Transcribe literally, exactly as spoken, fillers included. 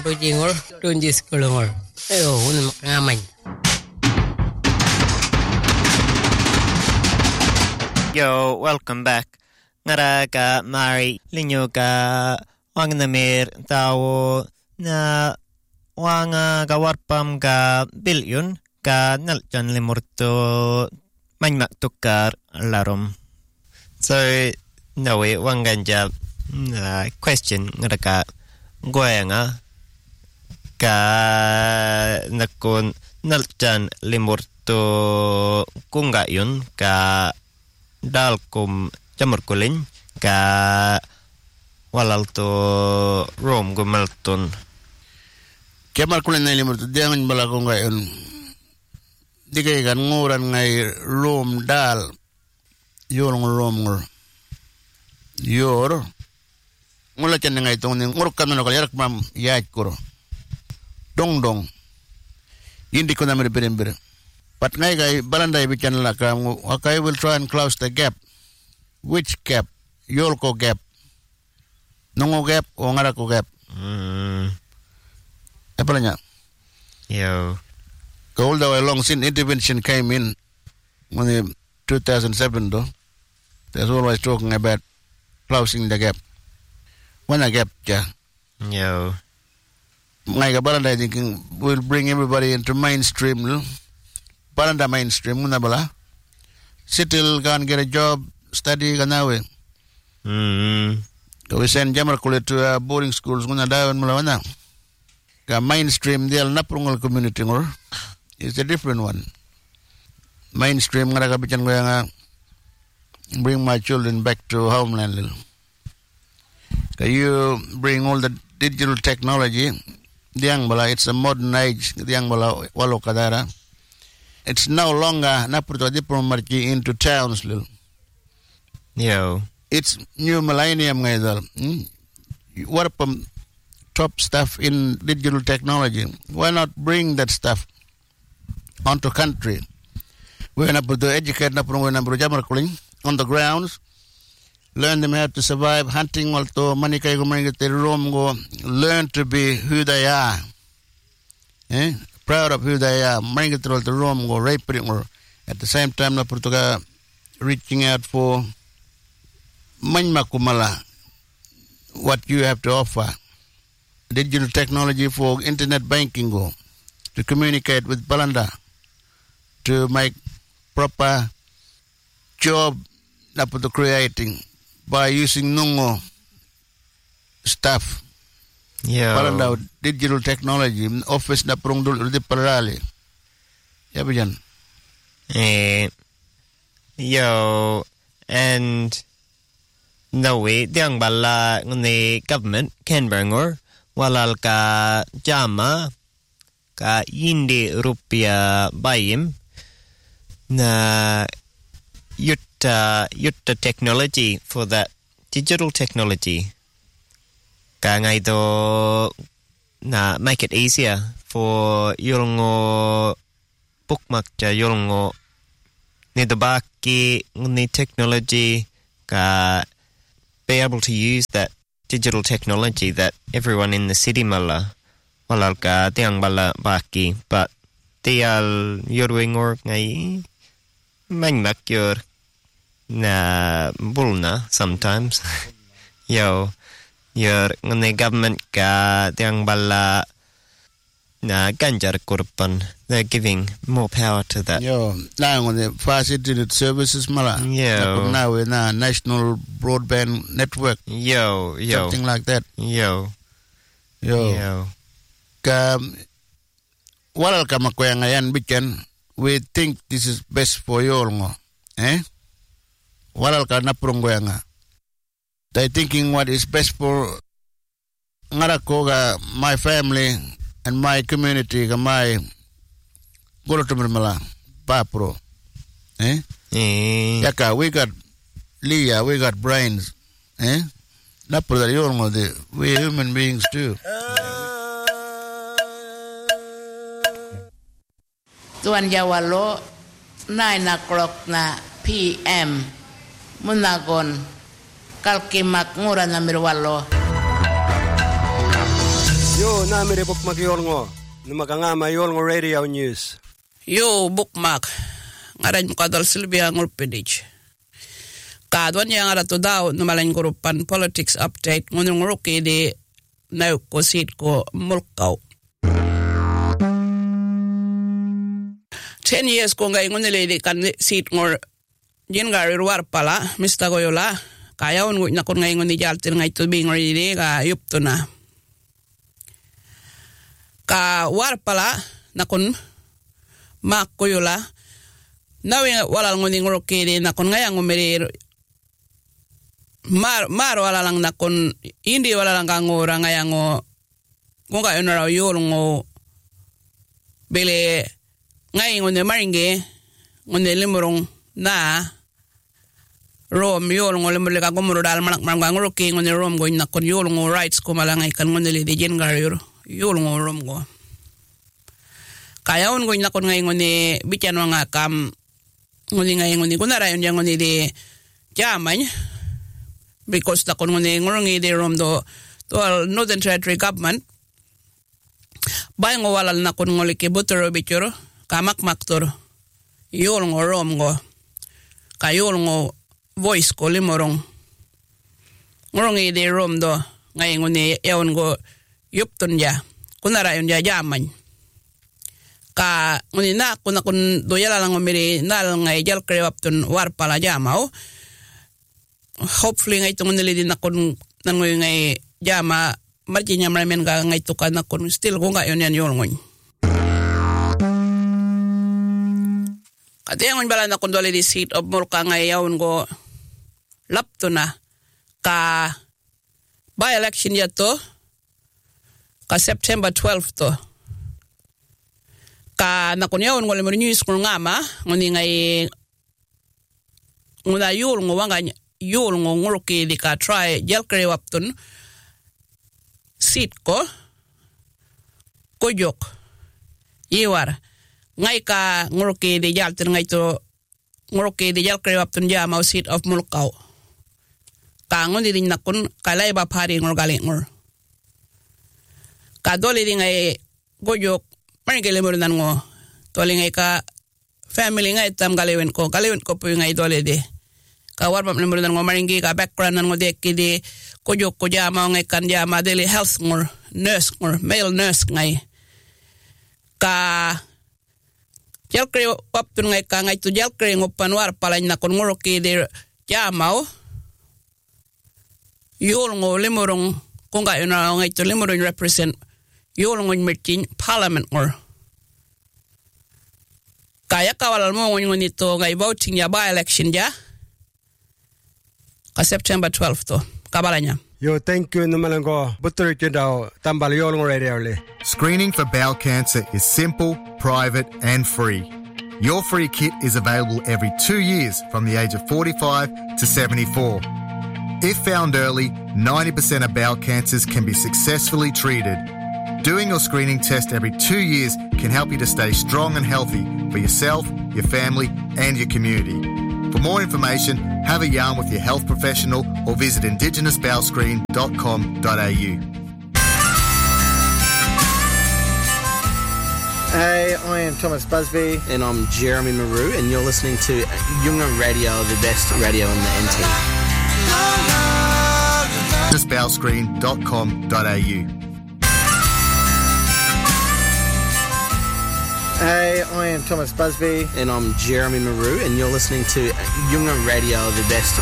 Bujingol, tunjis kulungol. Ayo, un ngaman. Yo, welcome back. Ngara ka Mari linyo ka wang namir tao na wanga kawarpam ka bilyon ka naljan limurto manmak tukar larum. So, no way, wang ganja uh, question ngara ka goyanga ka nakon naljan limurto kunga yun ka dalkum jamur kuling ka walal to rom gumalton jamur kuling na limur to diangan balakong ngayon digay kan nguran ngay rom dal yorong rom ngur yor ngula chan ngay tong ning ngurkan no kalyarak mam yaj kuro dong dong indi ko na mer berember. But ngay gay balanday bichan la ka okay will try and close the gap. Which gap? Yolko gap. Nungo gap o ngarako gap. Mm. Apa lanya? Yo. All the way along since intervention came in when the two thousand seven though. There's always talking about closing the gap. When a gap ja. Yo. Ngay gay balanday thinking we'll bring everybody into mainstream. No? Paranda mainstream muna bala. Settle can get a job, study kanawe. Mm. We send jamar kulit to uh, boarding schools muna dawan mula wana. Ka mainstream dial naprungal community ngor. It's a different one. Mainstream ngara kabican ko yang bring my children back to homeland lil. Ka you bring all the digital technology. Diang bala it's a modern age. Diang bala walo kadara. It's no longer napurto diplomacy into towns lil. Yo. It's new millennium ngaydal. Hmm? What up top stuff in digital technology? Why not bring that stuff onto country? We're not to educate napurto napurto jamar kuling on the grounds. Learn them how to survive hunting walto manikay gumaring te rom go learn to be who they are. Eh? Proud of who they are, making it to Rome or raping or at the same time na Portugal reaching out for manmakumala what you have to offer. Digital technology for internet banking go to communicate with Balanda to make proper job na to creating by using nungo stuff. Yo. Balanda digital technology office na prong dul di parali. Ya bijan. Eh. Yo. And no way diang bala ngni government Canberra ngor walal ka jama ka indi rupiah bayim na yutta yutta technology for that digital technology. Ka ngay do na make it easier for yulngo bookmark ja yulngo ni the baki ni technology ka be able to use that digital technology that everyone in the city mala walal ka tiang bala baki but tial yorwing or ngay mangmak yor na bulna sometimes. Yo. Your ngene government ka tiang bala na ganjar kurpan. They're giving more power to that. Yo, now on the facilitated services mala. Yo. Now in a national broadband network. Yo, yo. Something like that. Yo. Yo. Yo. Ka walal ka makwang ayan bican. We think this is best for you all ngo. Eh? Walal ka naprong nga. They thinking what is best for ngarakoga, my family and my community, my golotumala papro. Eh? Eh. Yaka, we got Leah, we got brains. Eh? Not for the young we human beings too. Tuan Jawalo nine o'clock na P M Munagon kalkimak ngura na mirwalo. Yo, namire bookmark yolngo. Numakangama yolngo radio news. Yo, bookmark. Ngaran mo kadal Sylvia Ngurpedich. Kadwan yang ara to daw numalan grupan politics update ngunung ruki di nayo ko sit ko mulkaw. Ten years ko ngay ngunili di kan sit ngor jin gari ruwar pala, Mister Goyola. Kaya un na kun ngay nguni jaltir ngay to bing rin ka yup to na. Ka war pala na kun mak Goyola. Nawing wala nguni ngurukiri na kun ngayang umiri mar mar wala lang na kun hindi wala lang kang ura ngayang o kung kayo na raw yun ngo bili ngayang nguni maringi nguni limurong na rom yun ngo limurong ka kumuro dahil manak marang nguruki nguni rom go na kun yun ngo rights ko malangay kan nguni li di jen garyur yun ngo rom go kaya un go na kun ngayang nguni bityan mga kam nguni ngayang nguni kunarayon dyan nguni di jamay because na kun nguni ngurungi di rom do to Northern Territory government bay ngo walal na kun nguli ki butero bichuro kamak maktor yul ngo rom go kayul ngo voice ko limorong ngurungi di rom do ngay nguni yawn go yupton ja kunarayon ja jamay ka nguni na kun kun doyala lang umiri nal ngay jal krewapton war pala jamao hopefully ngay tungon nilidin na kun nangoy ngay jama marjinya maramen ka ngay tuka na kun still kung kayo niyan yun ngoy katiyangon bala na kun dole di seat of Murka ngay yawn go lapto na ka by election yato ka September twelfth to ka nakunyaon ngol mo news ko ngama ngoni ngay nguna yul ngo wanga yul ngo nguruki di ka try jel kre waptun sit ko kojok iwar ngay ka nguruki di jaltin ngay to nguruki di jel kre waptun ja mau sit of Mulkaw ka ngoni din nakun kalay ba pari ngor galing ngor ka doli di ngay kojok marigele mo nan ngo toli ngay ka family ngay tam galewin ko galewin ko po ngay dole de ka warpam mo nan ngo maringi ka background nan ngo de kidi kujok ko jama ngay kan jama daily health ngor nurse ngor male nurse ngay ka jalkre waptun ngay ka ngay to jalkre ngopan war pala na kon ngoro kidi jama yul ngo limorong kung kayo na ngay to limorong represent yul ngon merchin parliament ngor kaya kawalal mo ngon ito ngay voting ya by election ja ka September twelfth to kabalanya Yo, thank you numalango butter daw tambal yolngo radio le. Screening for bowel cancer is simple, private and free. Your free kit is available every two years from the age of forty-five to seventy-four. If found early, ninety percent of bowel cancers can be successfully treated. Doing your screening test every two years can help you to stay strong and healthy for yourself, your family and your community. For more information, have a yarn with your health professional or visit indigenous bowel screen dot com dot a u. Hey, I am Thomas Busby. And I'm Jeremy Maru, and you're listening to Yunga Radio, the best radio in the N T. indigenous bowel screen dot com dot a u. Hey, I am Thomas Busby. And I'm Jeremy Maru, and you're listening to Yunga Radio, the best